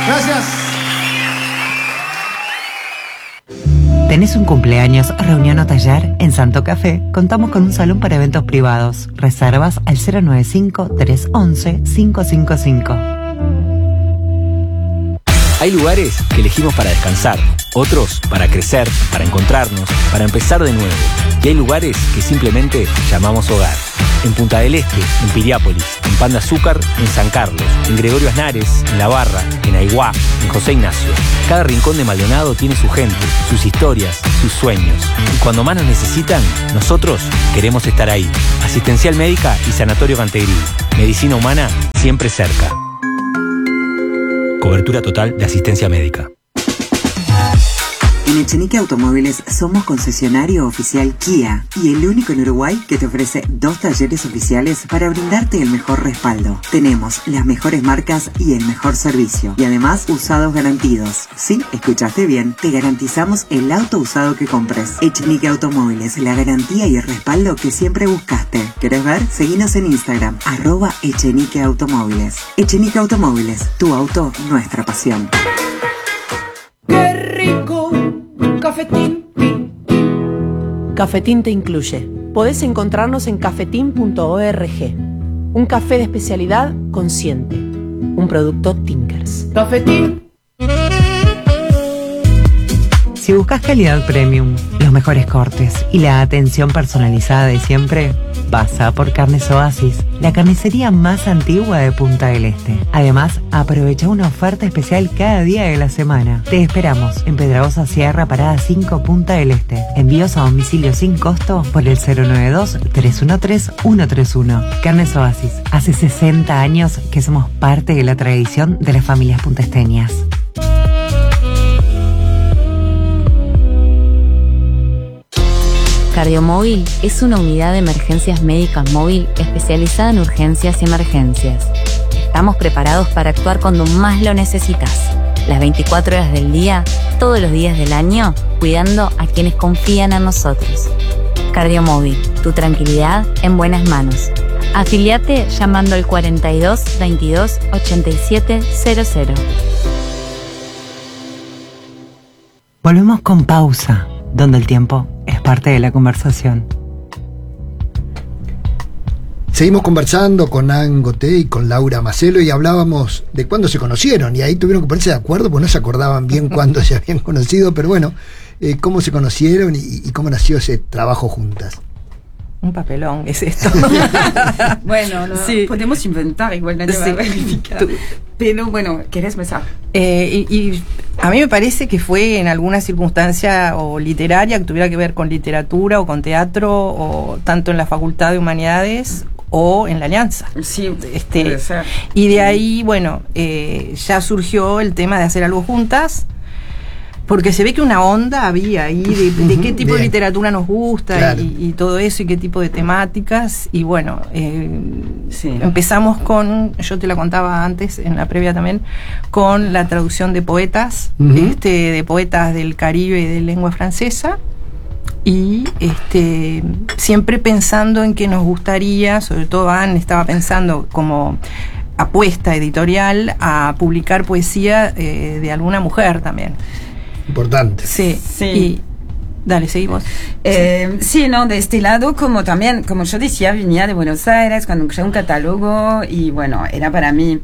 Gracias. ¿Tenés un cumpleaños, reunión o taller? En Santo Café contamos con un salón para eventos privados. Reservas al 095-311-555. Hay lugares que elegimos para descansar, otros para crecer, para encontrarnos, para empezar de nuevo. Y hay lugares que simplemente llamamos hogar. En Punta del Este, en Piriápolis, en Pan de Azúcar, en San Carlos, en Gregorio Aznares, en La Barra, en Aiguá, en José Ignacio. Cada rincón de Maldonado tiene su gente, sus historias, sus sueños. Y cuando más nos necesitan, nosotros queremos estar ahí. Asistencial Médica y Sanatorio Cantegrí. Medicina humana siempre cerca. Cobertura total de asistencia médica. En Echenique Automóviles somos concesionario oficial Kia y el único en Uruguay que te ofrece 2 talleres oficiales para brindarte el mejor respaldo. Tenemos las mejores marcas y el mejor servicio. Y además, usados garantidos. Sí, escuchaste bien. Te garantizamos el auto usado que compres. Echenique Automóviles, la garantía y el respaldo que siempre buscaste. ¿Querés ver? Seguinos en Instagram, @Echenique Automóviles. Echenique Automóviles, tu auto, nuestra pasión. ¡Qué rico! Cafetín. Cafetín te incluye. Podés encontrarnos en cafetín.org. Un café de especialidad consciente. Un producto Tinkers. Cafetín. Si buscas calidad premium, los mejores cortes y la atención personalizada de siempre, pasa por Carnes Oasis, la carnicería más antigua de Punta del Este. Además, aprovecha una oferta especial cada día de la semana. Te esperamos en Pedragosa Sierra, Parada 5, Punta del Este. Envíos a domicilio sin costo por el 092-313-131. Carnes Oasis, hace 60 años que somos parte de la tradición de las familias puntesteñas. Cardiomóvil es una unidad de emergencias médicas móvil especializada en urgencias y emergencias. Estamos preparados para actuar cuando más lo necesitas. Las 24 horas del día, todos los días del año, cuidando a quienes confían en nosotros. Cardiomóvil, tu tranquilidad en buenas manos. Afiliate llamando al 42 22 87 00. Volvemos con Pausa, donde el tiempo es parte de la conversación. Seguimos conversando con Ann Goté y con Laura Macelo y hablábamos de cuándo se conocieron y ahí tuvieron que ponerse de acuerdo porque no se acordaban bien cuándo se habían conocido, pero bueno, cómo se conocieron y cómo nació ese trabajo juntas. Un papelón es esto. Bueno, sí. Podemos inventar, igual nadie va a verificar. Pero bueno, ¿querés empezar? Y a mí me parece que fue en alguna circunstancia o literaria que tuviera que ver con literatura o con teatro, o tanto en la Facultad de Humanidades o en la Alianza. Sí, puede ser. Y de ahí, bueno, ya surgió el tema de hacer algo juntas, porque se ve que una onda había ahí de qué tipo de literatura nos gusta, claro, y todo eso, y qué tipo de temáticas. Y bueno, empezamos con, yo te la contaba antes, en la previa también, con la traducción de poetas, de poetas del Caribe y de lengua francesa. Y siempre pensando en que nos gustaría, sobre todo Anne estaba pensando como apuesta editorial a publicar poesía de alguna mujer también. Importante. Sí. Y dale, seguí vos. Sí, no, de este lado, como también, como yo decía, venía de Buenos Aires cuando creé un catálogo y bueno, era para mí,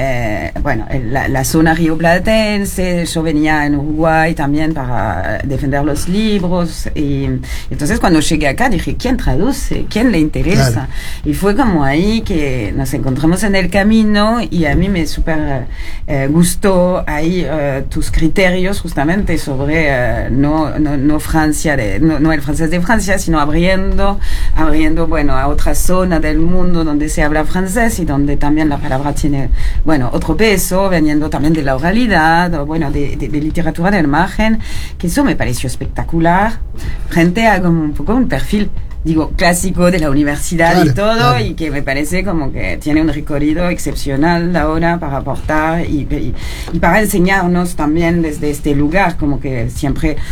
la zona rioplatense. Yo venía en Uruguay también para defender los libros y entonces cuando llegué acá dije, ¿quién traduce? ¿Quién le interesa? Claro. Y fue como ahí que nos encontramos en el camino y a mí me súper gustó ahí tus criterios justamente sobre no Francia, no el francés de Francia, sino abriendo, bueno, a otra zona del mundo donde se habla francés y donde también la palabra tiene, bueno, otro peso, veniendo también de la oralidad, o bueno, de literatura de imagen, que eso me pareció espectacular, frente a como un poco un perfil, digo, clásico de la universidad, claro, y todo, claro, y que me parece como que tiene un recorrido excepcional ahora para aportar y para enseñarnos también desde este lugar, como que siempre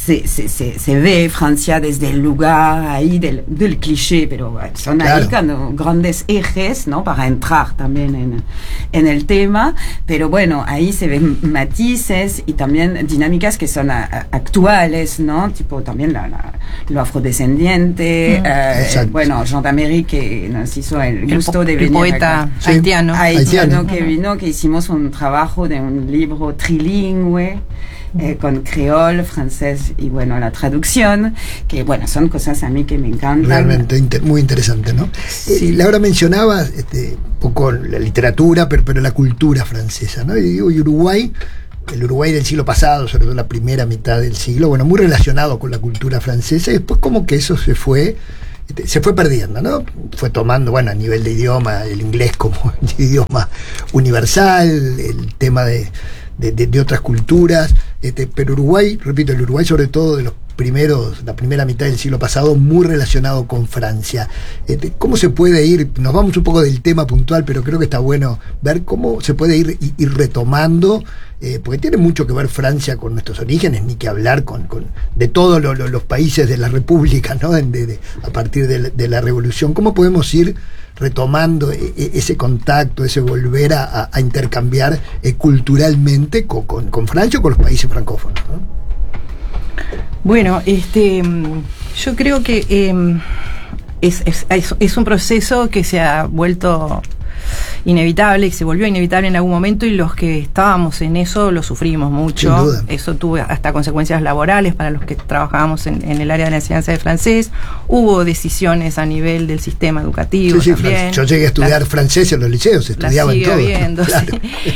se ve Francia desde el lugar ahí del cliché, pero son ahí cuando grandes ejes, ¿no? Para entrar también en el tema, pero bueno, ahí se ven matices y también dinámicas que son actuales, ¿no? Tipo también lo afrodescendiente, bueno, Jean d'Améry, que nos hizo el gusto de venir, el poeta haitiano que vino, que hicimos un trabajo de un libro trilingüe, con creol, francés y bueno, la traducción, que bueno, son cosas a mí que me encantan. Realmente muy interesante, ¿no? Sí. Laura mencionaba un poco la literatura, pero la cultura francesa, ¿no? Y digo, Uruguay, el Uruguay del siglo pasado, sobre todo la primera mitad del siglo, bueno, muy relacionado con la cultura francesa, y después como que eso se fue perdiendo, ¿no? Fue tomando, bueno, a nivel de idioma, el inglés como idioma universal, el tema de otras culturas, pero Uruguay, repito, el Uruguay sobre todo de la primera mitad del siglo pasado, muy relacionado con Francia. ¿Cómo se puede ir? Nos vamos un poco del tema puntual, pero creo que está bueno ver cómo se puede ir retomando, porque tiene mucho que ver Francia con nuestros orígenes, ni que hablar de todos los países de la República, ¿no? A partir de la Revolución. ¿Cómo podemos ir retomando ese contacto, ese volver a intercambiar culturalmente con Francia o con los países francófonos, ¿no? Bueno, yo creo que es un proceso que se ha vuelto inevitable, que se volvió inevitable en algún momento, y los que estábamos en eso lo sufrimos mucho. Sin duda. Eso tuvo hasta consecuencias laborales para los que trabajábamos en el área de la enseñanza de francés. Hubo decisiones a nivel del sistema educativo también. Yo llegué a estudiar francés en los liceos, estudiaba en todo. Habiendo, claro.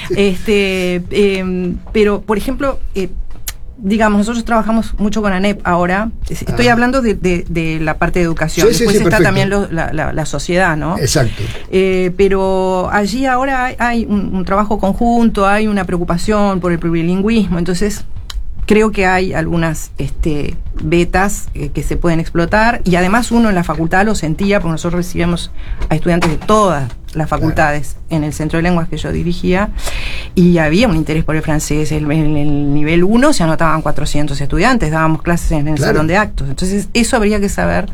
Sí. Pero, por ejemplo, digamos, nosotros trabajamos mucho con ANEP ahora. Estoy hablando de la parte de educación. Después está también la sociedad, ¿no? Exacto. Pero allí ahora hay un trabajo conjunto, hay una preocupación por el plurilingüismo. Entonces, creo que hay algunas betas que se pueden explotar, y además uno en la facultad lo sentía, porque nosotros recibíamos a estudiantes de todas las facultades en el centro de lenguas que yo dirigía, y había un interés por el francés. En el nivel 1 se anotaban 400 estudiantes, dábamos clases en el salón de actos. Entonces eso habría que saber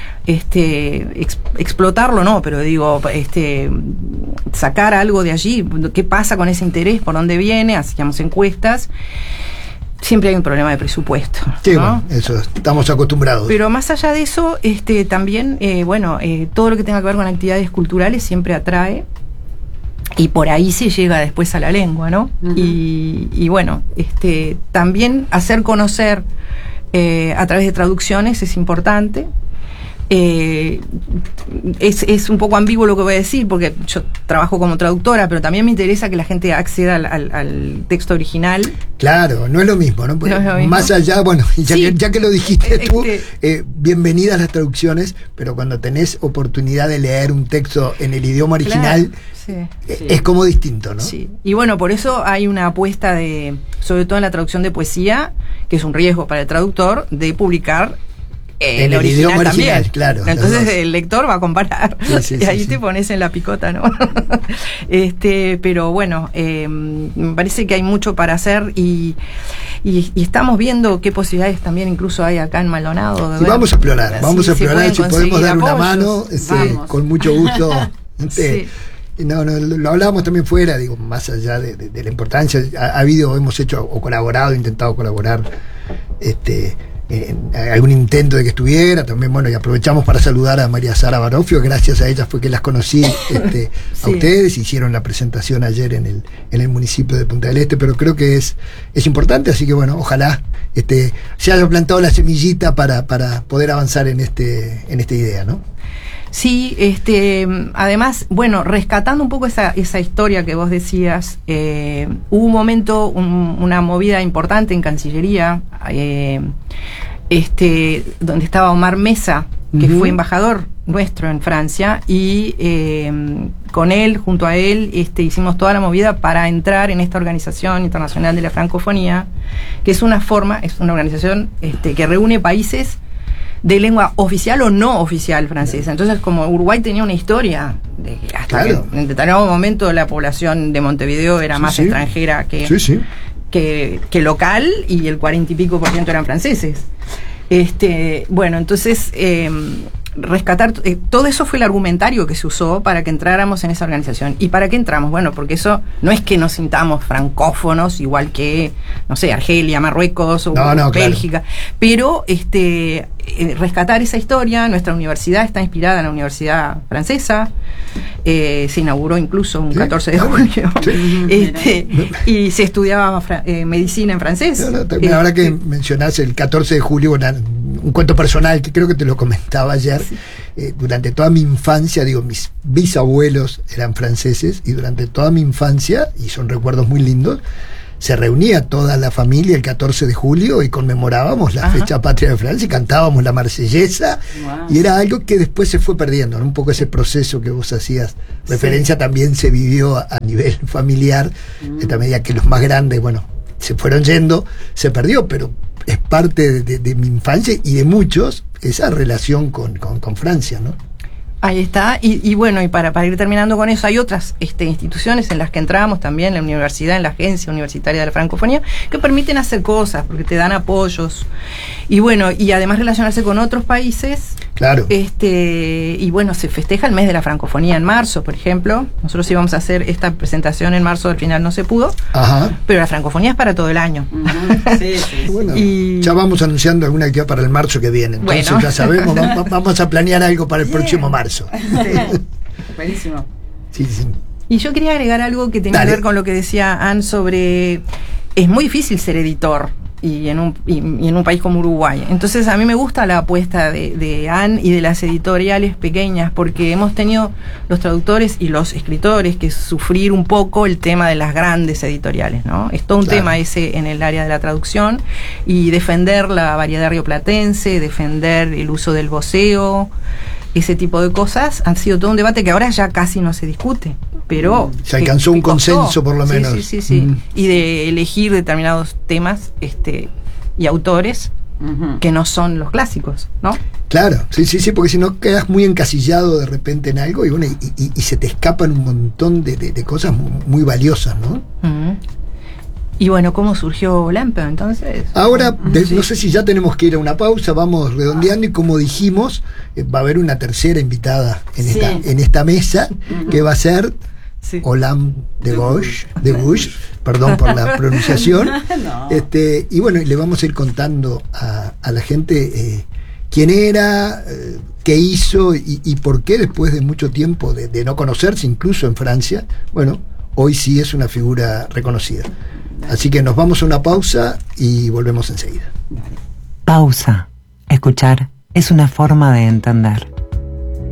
explotarlo, no, pero digo, sacar algo de allí. ¿Qué pasa con ese interés? ¿Por dónde viene? Hacíamos encuestas. Siempre hay un problema de presupuesto, sí, ¿no? Bueno, eso estamos acostumbrados. Pero más allá de eso, también, todo lo que tenga que ver con actividades culturales siempre atrae, y por ahí se llega después a la lengua, ¿no? Uh-huh. Y bueno, también hacer conocer a través de traducciones es importante. Es un poco ambiguo lo que voy a decir, porque yo trabajo como traductora, pero también me interesa que la gente acceda al texto original. Claro, no es lo mismo, ¿no? No es lo mismo. Más allá, bueno, ya que lo dijiste tú, bienvenidas las traducciones, pero cuando tenés oportunidad de leer un texto en el idioma original, claro, es como distinto, ¿no? Sí. Y bueno, por eso hay una apuesta sobre todo en la traducción de poesía, que es un riesgo para el traductor, de publicar en el idioma original, claro. Entonces el lector va a comparar, y ahí te pones en la picota, ¿no? Pero bueno, me parece que hay mucho para hacer, y estamos viendo qué posibilidades también incluso hay acá en Maldonado. Y vamos a explorar, si podemos dar una mano, con mucho gusto. No, lo hablábamos también fuera, digo, más allá de la importancia, hemos hecho o colaborado, intentado colaborar, algún intento de que estuviera también, bueno, y aprovechamos para saludar a María Sara Barofio. Gracias a ella fue que las conocí a ustedes. Hicieron la presentación ayer en el municipio de Punta del Este, pero creo que es importante, así que bueno, ojalá se haya plantado la semillita para poder avanzar en esta idea, ¿no? Sí, además, bueno, rescatando un poco esa historia que vos decías, hubo un momento, una movida importante en Cancillería, donde estaba Omar Mesa, que fue embajador nuestro en Francia, y con él, junto a él, hicimos toda la movida para entrar en esta Organización Internacional de la Francofonía, que es una organización que reúne países de lengua oficial o no oficial francesa. Entonces, como Uruguay tenía una historia de que hasta que en determinado momento la población de Montevideo era más extranjera que que local, y el 40 y pico % eran franceses. Bueno, entonces rescatar todo eso fue el argumentario que se usó para que entráramos en esa organización. ¿Y para qué entramos? Bueno, porque eso no es que nos sintamos francófonos igual que, no sé, Argelia, Marruecos o Bélgica, claro. Pero rescatar esa historia. Nuestra universidad está inspirada en la universidad francesa, se inauguró incluso un 14 de julio, y se estudiaba medicina en francés. Ahora que mencionás el 14 de julio, un cuento personal que creo que te lo comentaba ayer. Sí. Durante toda mi infancia, mis bisabuelos eran franceses, y durante toda mi infancia, y son recuerdos muy lindos, se reunía toda la familia el 14 de julio y conmemorábamos la fecha patria de Francia y cantábamos la Marsellesa. Wow. Y era algo que después se fue perdiendo, ¿no? Un poco ese proceso que vos hacías referencia también se vivió a nivel familiar, a medida que los más grandes, se fueron yendo, se perdió, pero es parte de mi infancia y de muchos, esa relación con Francia, ¿no? Ahí está, y para ir terminando con eso, hay otras instituciones en las que entramos también, la universidad, en la Agencia Universitaria de la Francofonía, que permiten hacer cosas, porque te dan apoyos, y además relacionarse con otros países. Claro. Se festeja el mes de la francofonía en marzo, por ejemplo. Nosotros íbamos a hacer esta presentación en marzo, al final no se pudo. Ajá. Pero la francofonía es para todo el año. Sí. Bueno, ya vamos anunciando alguna actividad para el marzo que viene. Entonces ya sabemos, vamos a planear algo para el próximo marzo. Sí. Buenísimo. Sí. Y yo quería agregar algo que tenía que ver con lo que decía Ann sobre... Es muy difícil ser editor. Y en un país como Uruguay. Entonces a mí me gusta la apuesta de Ann y de las editoriales pequeñas, porque hemos tenido los traductores y los escritores que sufrir un poco el tema de las grandes editoriales, ¿no? Es todo un tema ese en el área de la traducción, y defender la variedad rioplatense, defender el uso del voceo, ese tipo de cosas han sido todo un debate que ahora ya casi no se discute, pero se alcanzó un consenso por lo menos. Sí. Y de elegir determinados temas y autores que no son los clásicos, ¿no? Claro, sí, porque si no quedas muy encasillado de repente en algo y se te escapan un montón de cosas muy valiosas, ¿no? Y ¿cómo surgió Lempe entonces? Ahora, no sé si ya tenemos que ir a una pausa, vamos redondeando, y como dijimos, va a haber una tercera invitada en esta mesa, que va a ser Olympe de Gouges, perdón por la pronunciación. No. Y le vamos a ir contando a la gente quién era, qué hizo y por qué, después de mucho tiempo de no conocerse, incluso en Francia, hoy sí es una figura reconocida. Así que nos vamos a una pausa y volvemos enseguida. Pausa. Escuchar es una forma de entender.